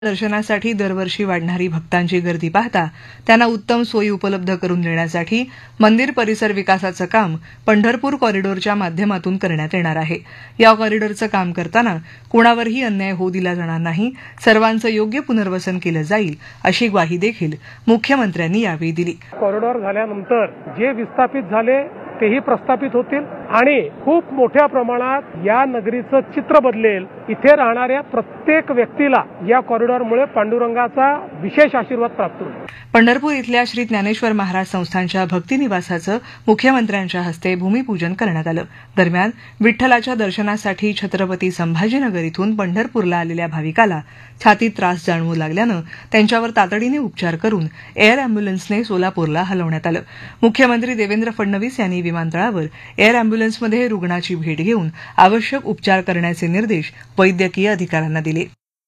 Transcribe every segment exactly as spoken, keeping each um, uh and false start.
दर्शनासाठी दरवर्षी वाढणारी भक्तांची गर्दी पाहता त्यांना उत्तम सोयी उपलब्ध करून देण्यासाठी मंदिर परिसर विकासाचं काम पंढरपूर कॉरिडॉरच्या माध्यमातून करण्यात येणार आहे. या कॉरिडॉरचं काम करताना कुणावरही अन्याय होऊ दिला जाणार नाही, सर्वांचं योग्य पुनर्वसन केलं जाईल अशी ग्वाही देखील मुख्यमंत्र्यांनी यावेळी दिली. कॉरिडॉर झाल्यानंतर जे विस्थापित झाले तेही प्रस्थापित होतील आणि खूप मोठ्या प्रमाणात या नगरीचं चित्र बदलेल. इथे राहणाऱ्या प्रत्येक व्यक्तीला या कॉरिडॉरमुळे पांडुरंगाचा विशेष आशीर्वाद प्राप्त होईल. पंढरपूर इथल्या श्री ज्ञानेश्वर महाराज संस्थानच्या भक्तिनिवासाचं मुख्यमंत्र्यांच्या हस्ते भूमिपूजन करण्यात आलं. दरम्यान विठ्ठलाच्या दर्शनासाठी छत्रपती संभाजीनगर इथून पंढरपूरला आलेल्या भाविकाला छातीत त्रास जाणवू लागल्यानं त्यांच्यावर तातडीने उपचार करून एअर अँब्युलन्सने सोलापूरला हलवण्यात आलं. मुख्यमंत्री देवेंद्र फडणवीस यांनी विमानतळावर एअर अँब्युलन्समध्ये रुग्णाची भेट घेऊन आवश्यक उपचार करण्याचे निर्देश वैद्यकीय अधिकाऱ्यांना दिले.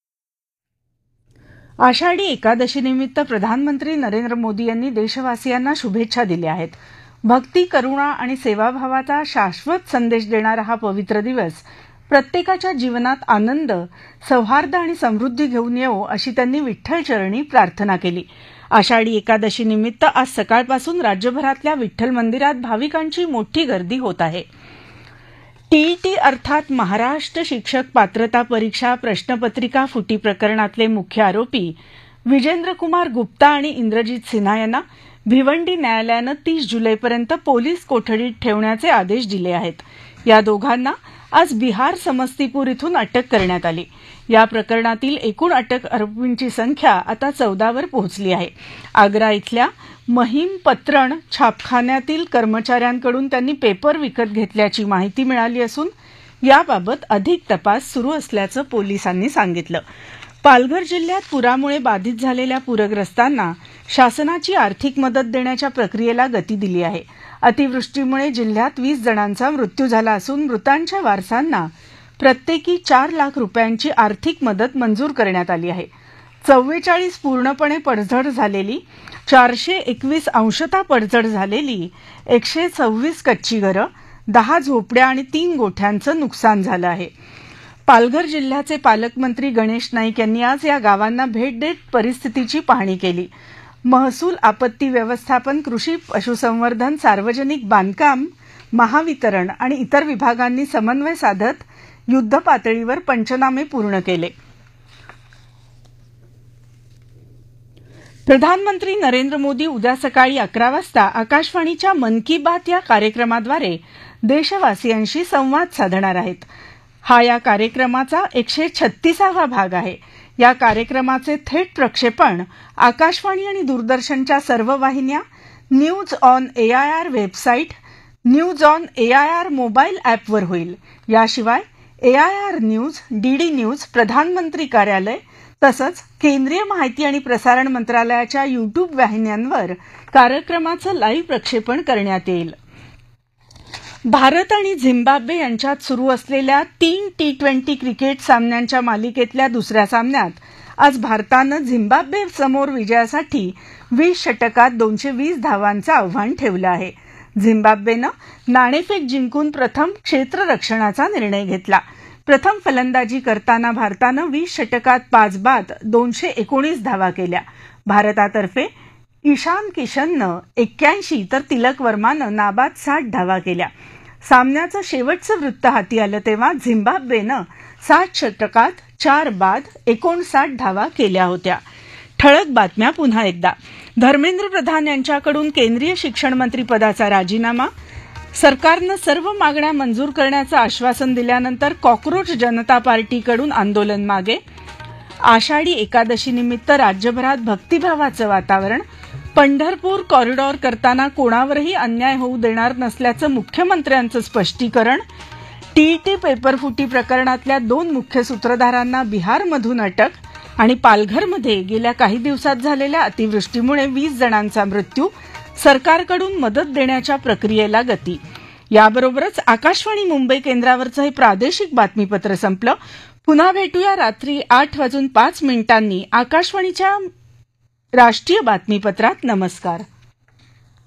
आषाढी एकादशीनिमित्त प्रधानमंत्री नरेंद्र मोदी यांनी देशवासियांना शुभेच्छा दिल्या आहेत. भक्ती, करुणा आणि सेवाभावाचा शाश्वत संदेश देणारा हा पवित्र दिवस प्रत्येकाच्या जीवनात आनंद, सौहार्द आणि समृद्धी घेऊन येवो अशी त्यांनी विठ्ठलचरणी प्रार्थना केली. आषाढी एकादशीनिमित्त आज सकाळपासून राज्यभरातल्या विठ्ठल मंदिरात भाविकांची मोठी गर्दी होत आहे. टीईटी अर्थात महाराष्ट्र शिक्षक पात्रता परीक्षा प्रश्नपत्रिका फुटी प्रकरणातले मुख्य आरोपी विजेंद्र कुमार गुप्ता आणि इंद्रजित सिन्हा यांना भिवंडी न्यायालयानं तीस जुलैपर्यंत पोलीस कोठडीत ठेवण्याचे आदेश दिले आहेत. या दोघांना आज बिहार समस्तीपूर इथून अटक करण्यात आली. या प्रकरणातील एकूण अटक आरोपींची संख्या आता चौदावर पोहोचली आहे. आग्रा इथल्या महिम पत्रण छापखान्यातील कर्मचाऱ्यांकडून त्यांनी पेपर विकत घेतल्याची माहिती मिळाली असून याबाबत अधिक तपास सुरू असल्याचं पोलिसांनी सांगितलं. पालघर जिल्ह्यात पुरामुळे बाधित झालेल्या पूरग्रस्तांना शासनाची आर्थिक मदत देण्याच्या प्रक्रियेला गती दिली आहे. अतिवृष्टीमुळे जिल्ह्यात वीस जणांचा मृत्यू झाला असून मृतांच्या वारसांना प्रत्येकी चार लाख रुपयांची आर्थिक मदत मंजूर करण्यात आली आहे. चव्वेचाळीस पूर्णपणे पडझड झालेली, चारशे एकवीस अंशतः पडझड झालेली, एकशे सव्वीस कच्ची घरं, दहा झोपड्या आणि तीन गोठ्यांचं नुकसान झालं आहे. पालघर जिल्ह्याचे पालकमंत्री गणेश नाईक यांनी आज या गावांना भेट देत परिस्थितीची पाहणी केली. महसूल, आपत्ती व्यवस्थापन, कृषी, पशुसंवर्धन, सार्वजनिक बांधकाम, महावितरण आणि इतर विभागांनी समन्वय साधत युद्धपातळीवर पंचनामे पूर्ण केले. प्रधानमंत्री नरेंद्र मोदी उद्या सकाळी अकरा वाजता आकाशवाणीच्या मन की बात या कार्यक्रमाद्वारे देशवासियांशी संवाद साधणार आहेत. हा या कार्यक्रमाचा एकशे छत्तीसावा भाग आहे. या कार्यक्रमाचे थेट प्रक्षेपण आकाशवाणी आणि दूरदर्शनच्या सर्व वाहिन्या, news on AIR website, news on AIR mobile ॲपवर होईल. याशिवाय एआयआर न्यूज, डीडी न्यूज, प्रधानमंत्री कार्यालय तसंच केंद्रीय माहिती आणि प्रसारण मंत्रालयाच्या युट्यूब वाहिन्यांवर कार्यक्रमाचं लाईव्ह प्रक्षेपण करण्यात येईल. भारत आणि झिम्बाब्वे यांच्यात सुरू असलेल्या तीन टी ट्वेंटी क्रिकेट सामन्यांच्या मालिकेतल्या दुसऱ्या सामन्यात आज भारतानं झिम्बाब्वे समोर विजयासाठी वीस षटकात दोनशे वीस धावांचं आव्हान ठेवलं आहे. झिम्बाब्वेनं नाणेफेक जिंकून प्रथम क्षेत्ररक्षणाचा निर्णय घेतला. प्रथम फलंदाजी करताना भारतानं वीस षटकात पाच बाद दोनशे एकोणीस धावा केल्या. भारतातर्फे ईशान किशननं एक्क्याऐंशी तर तिलक वर्मानं नाबाद साठ धावा केल्या. सामन्याचं शेवटचं वृत्त हाती आलं तेव्हा झिम्बाब्वेनं साठ षटकात चार बाद एकोणसाठ धावा केल्या होत्या. ठळक बातम्या पुन्हा एकदा. धर्मेंद्र प्रधान यांच्याकडून केंद्रीय शिक्षण मंत्री पदाचा राजीनामा. सरकारनं सर्व मागण्या मंजूर करण्याचं आश्वासन दिल्यानंतर कॉक्रोच जनता पार्टीकडून आंदोलन मागे. आषाढी एकादशीनिमित्त राज्यभरात भक्तिभावाचं वातावरण. पंढरपूर कॉरिडॉर करताना कोणावरही अन्याय होऊ देणार नसल्याचं मुख्यमंत्र्यांचं स्पष्टीकरण. टीईटी पेपरफुटी प्रकरणातल्या दोन मुख्य सूत्रधारांना बिहारमधून अटक. आणि पालघरमध्ये गेल्या काही दिवसात झालेल्या अतिवृष्टीमुळे वीस जणांचा मृत्यू. सरकारकडून मदत देण्याच्या प्रक्रियेला गती. याबरोबरच आकाशवाणी मुंबई केंद्रावरचं हे प्रादेशिक बातमीपत्र संपलं. पुन्हा भेटूया रात्री आठ वाजून पाच मिनिटांनी आकाशवाणीच्या राष्ट्रीय बातमीपत्रात. नमस्कार.